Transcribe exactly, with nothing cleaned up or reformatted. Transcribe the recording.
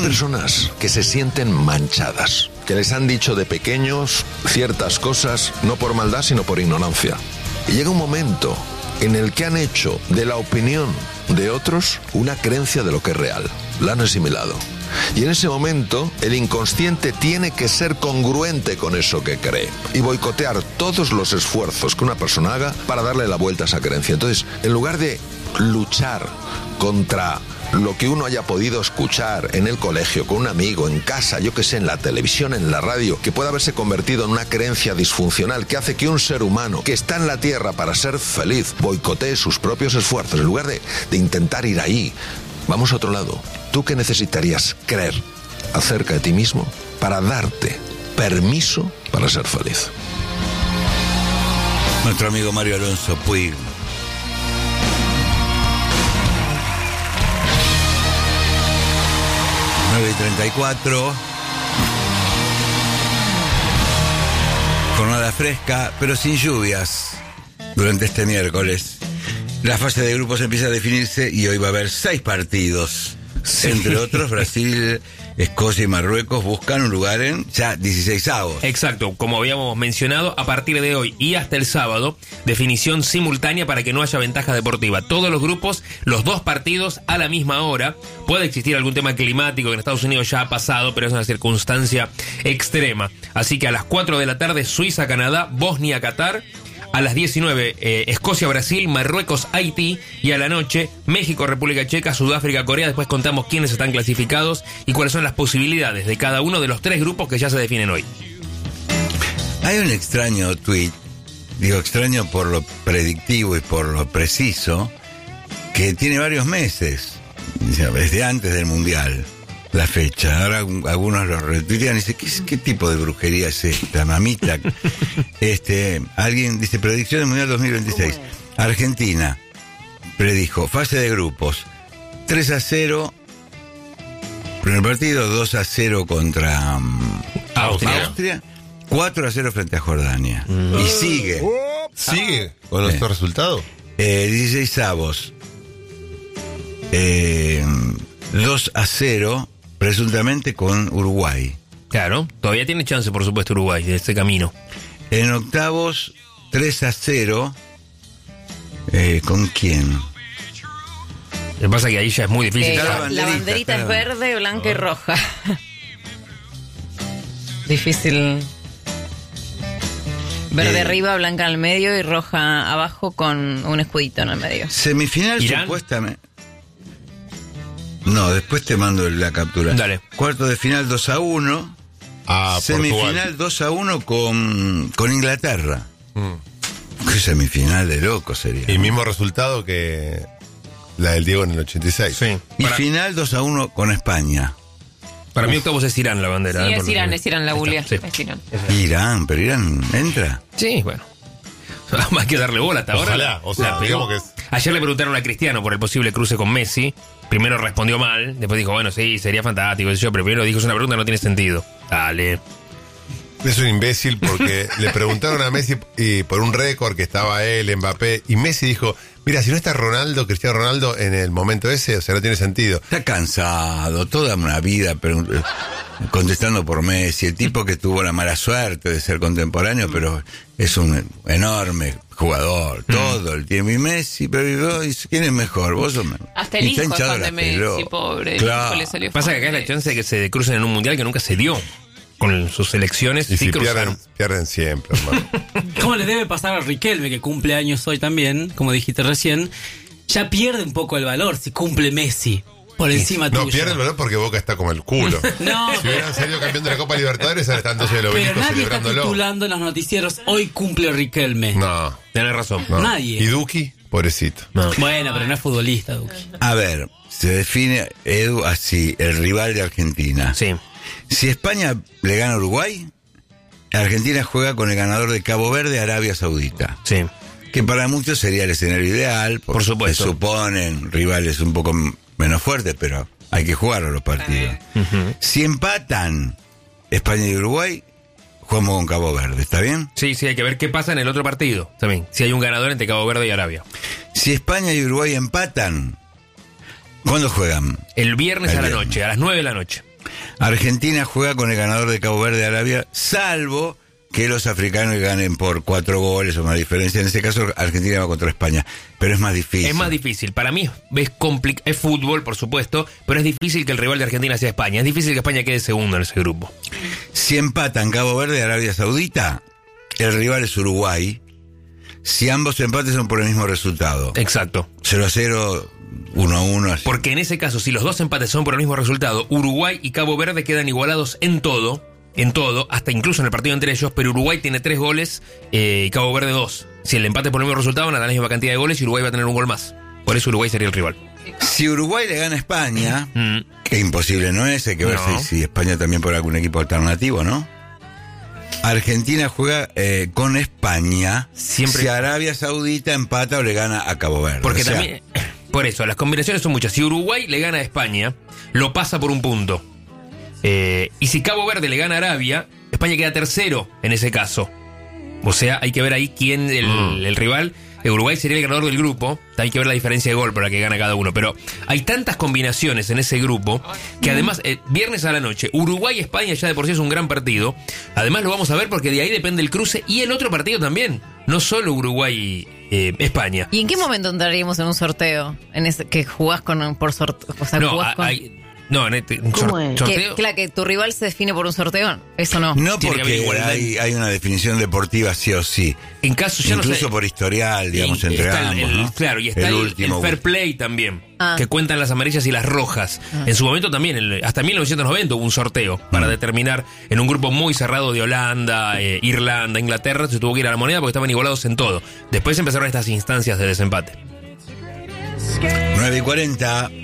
personas que se sienten manchadas, que les han dicho de pequeños ciertas cosas, no por maldad, sino por ignorancia. Y llega un momento en el que han hecho de la opinión de otros una creencia de lo que es real. La han asimilado. Y en ese momento, el inconsciente tiene que ser congruente con eso que cree y boicotear todos los esfuerzos que una persona haga para darle la vuelta a esa creencia. Entonces, en lugar de luchar contra lo que uno haya podido escuchar en el colegio, con un amigo, en casa, yo que sé, en la televisión, en la radio, que puede haberse convertido en una creencia disfuncional que hace que un ser humano que está en la Tierra para ser feliz boicotee sus propios esfuerzos, en lugar de, de intentar ir ahí, vamos a otro lado. ¿Tú qué necesitarías creer acerca de ti mismo para darte permiso para ser feliz? Nuestro amigo Mario Alonso Puig. nueve y treinta y cuatro. Jornada fresca, pero sin lluvias durante este miércoles. La fase de grupos empieza a definirse y hoy va a haber seis partidos. Sí. Entre otros, Brasil, Escocia y Marruecos buscan un lugar en ya dieciseisavos. Exacto, como habíamos mencionado, a partir de hoy y hasta el sábado, definición simultánea para que no haya ventaja deportiva. Todos los grupos, los dos partidos a la misma hora. Puede existir algún tema climático que en Estados Unidos ya ha pasado, pero es una circunstancia extrema. Así que a las cuatro de la tarde, Suiza, Canadá, Bosnia, Qatar. A las diecinueve, eh, Escocia, Brasil, Marruecos, Haití. Y a la noche, México, República Checa, Sudáfrica, Corea. Después contamos quiénes están clasificados y cuáles son las posibilidades de cada uno de los tres grupos que ya se definen hoy. Hay un extraño tuit, digo extraño por lo predictivo y por lo preciso, que tiene varios meses, desde antes del Mundial, la fecha. Ahora algunos lo retuitean y dicen, ¿qué, ¿qué tipo de brujería es esta, mamita? este, alguien dice, predicción del Mundial dos mil veintiséis. Argentina predijo, fase de grupos, tres a cero, primer partido, dos a cero contra um, Austria. Austria, cuatro a cero frente a Jordania. Mm. Y sigue. ¿Sigue con los eh, dos resultados? Eh, dieciseisavos. Eh, dos a cero, presuntamente con Uruguay. Claro, todavía tiene chance, por supuesto, Uruguay, de este camino. En octavos, tres a cero. Eh, ¿Con quién? Lo que pasa es que ahí ya es muy difícil. Eh, la la, banderita, la banderita claro. es verde, blanca y roja. Difícil. Verde Eh, arriba, blanca al medio y roja abajo con un escudito en el medio. Semifinal, ¿Irán? supuestamente. No, después te mando la captura. Dale. Cuarto de final dos a uno. A Semifinal Portugal. dos a uno con, con Inglaterra. Mm. Qué semifinal de loco sería. Y mismo resultado que la del Diego en el ochenta y seis. Sí. Y Para, final dos a uno con España. para mí octavos es Irán la bandera. Sí, ¿eh? es Por- Irán, es Irán la Ahí bulia. está, sí. Es Irán. Irán, pero Irán entra. Sí, bueno. Hay que darle bola hasta Ojalá, ahora. o sea, La pegó. digamos que es- Ayer le preguntaron a Cristiano por el posible cruce con Messi. Primero respondió mal, después dijo, bueno, sí, sería fantástico. Yo, pero primero dijo, es una pregunta que no tiene sentido. Dale. Es un imbécil porque le preguntaron a Messi y por un récord que estaba él, Mbappé, y Messi dijo, mira, si no está Ronaldo, Cristiano Ronaldo en el momento ese, o sea, no tiene sentido. Está cansado, toda una vida pero, eh, contestando por Messi. El tipo que tuvo la mala suerte de ser contemporáneo, pero es un enorme jugador, todo el tiempo. Y Messi, pero vos, ¿quién es mejor? Vos sos mejor. Hasta el Y está hijo es hinchado fan de la Messi, pelota. pobre. Claro. El hijo le salió Pasa que fan acá hay de- la chance de que se crucen en un mundial que nunca se dio. Con sus selecciones Y sí si cruzaron. pierden, pierden siempre, hermano. ¿Cómo le debe pasar a Riquelme, que cumple años hoy también, como dijiste recién? Ya pierde un poco el valor si cumple Messi por encima No, tuyo. pierde el valor porque Boca está como el culo. No, Si hubieran salido campeón de la Copa Libertadores, ahora están entonces el pero obelisco nadie está celebrándolo. titulando en los noticieros, hoy cumple Riquelme. No, Tenés razón. no. Nadie. Y Duki, pobrecito. No. Bueno, pero no es futbolista, Duque. A ver, se define, Edu, así, el rival de Argentina. Sí. Si España le gana a Uruguay, Argentina juega con el ganador de Cabo Verde, Arabia Saudita. Sí. Que para muchos sería el escenario ideal. porque Por supuesto. Se suponen rivales un poco m- menos fuertes, pero hay que jugar a los partidos. Ujú. Si empatan España y Uruguay, jugamos con Cabo Verde, ¿está bien? Sí, sí, hay que ver qué pasa en el otro partido también. Si hay un ganador entre Cabo Verde y Arabia. Si España y Uruguay empatan, ¿cuándo juegan? El viernes El a la viernes. noche, a las nueve de la noche. Argentina juega con el ganador de Cabo Verde, Arabia, salvo que los africanos ganen por cuatro goles o más diferencia. En ese caso, Argentina va contra España. Pero es más difícil. Es más difícil. Para mí es, compli- es fútbol, por supuesto, pero es difícil que el rival de Argentina sea España. Es difícil que España quede segundo en ese grupo. Si empatan Cabo Verde y Arabia Saudita, el rival es Uruguay. Si ambos empates son por el mismo resultado. Exacto. cero a cero, uno a uno. Así. Porque en ese caso, si los dos empates son por el mismo resultado, Uruguay y Cabo Verde quedan igualados en todo. En todo, hasta incluso en el partido entre ellos, pero Uruguay tiene tres goles eh, y Cabo Verde dos. Si el empate por el mismo resultado, van a la misma cantidad de goles y Uruguay va a tener un gol más. Por eso Uruguay sería el rival. Si Uruguay le gana a España, Mm. que imposible no es, hay que ver No. si, si España también por algún equipo alternativo, ¿no? Argentina juega eh, con España Siempre- si Arabia Saudita empata o le gana a Cabo Verde. Porque O sea, también, por eso, las combinaciones son muchas. Si Uruguay le gana a España, lo pasa por un punto. Eh, y si Cabo Verde le gana a Arabia, España queda tercero en ese caso. O sea, hay que ver ahí quién, el, Mm. el rival. Uruguay sería el ganador del grupo. Hay que ver la diferencia de gol por la que gana cada uno. Pero hay tantas combinaciones en ese grupo que además, eh, viernes a la noche, Uruguay-España ya de por sí es un gran partido. Además lo vamos a ver porque de ahí depende el cruce y el otro partido también. No solo Uruguay-España. ¿Y en qué momento entraríamos en un sorteo? En ese, que jugás con por sorteo. O sea, No, jugás hay- con. hay- no, en este, un ¿Cómo sor- es? sorteo. Que, claro, que tu rival se define por un sorteo. Eso no. no Tiene que haber porque igualdad. hay, hay una definición deportiva sí o sí. En caso ya no Incluso sé- por historial, digamos, y entre está el- ambos, el- ¿no? Claro, y está el el, último. el fair play también, Ah. que cuentan las amarillas y las rojas. En su momento también, el- hasta mil novecientos noventa hubo un sorteo para Mm. determinar en un grupo muy cerrado de Holanda, eh, Irlanda, Inglaterra, se tuvo que ir a la moneda porque estaban igualados en todo. Después empezaron estas instancias de desempate. nueve y cuarenta.